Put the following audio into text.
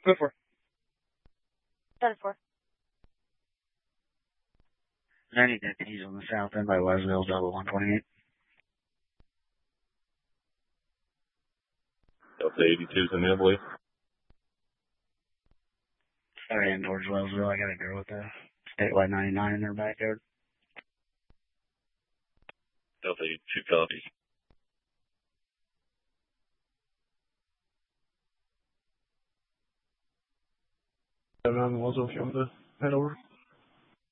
Go for it. 10-4. 90 deputies on the south end by Westville, Delta 128. Delta 82's in there, please. Sorry, in towards Wellsville. I got a girl with a statewide 99 in her backyard. Delta 82 copies. Was if you want to head over.